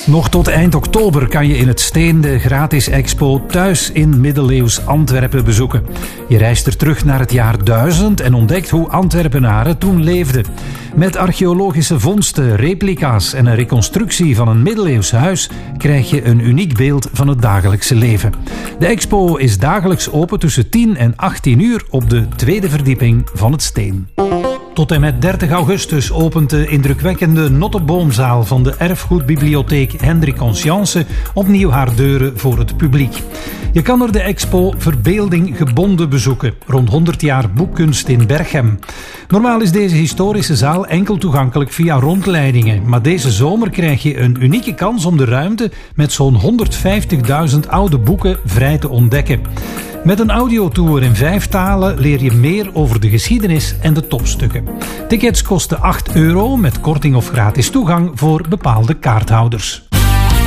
Nog tot eind oktober kan je in het Steen de gratis expo Thuis in middeleeuws Antwerpen bezoeken. Je reist er terug naar het jaar 1000 en ontdekt hoe Antwerpenaren toen leefden. Met archeologische vondsten, replica's en een reconstructie van een middeleeuws huis krijg je een uniek beeld van het dagelijkse leven. De expo is dagelijks open tussen 10 en 18 uur op de tweede verdieping van het Steen. Tot en met 30 augustus opent de indrukwekkende Notteboomzaal van de Erfgoedbibliotheek Hendrik Conscience opnieuw haar deuren voor het publiek. Je kan er de expo Verbeelding Gebonden bezoeken, rond 100 jaar boekkunst in Berchem. Normaal is deze historische zaal enkel toegankelijk via rondleidingen, maar deze zomer krijg je een unieke kans om de ruimte met zo'n 150.000 oude boeken vrij te ontdekken. Met een audiotour in 5 talen leer je meer over de geschiedenis en de topstukken. Tickets kosten €8 met korting of gratis toegang voor bepaalde kaarthouders.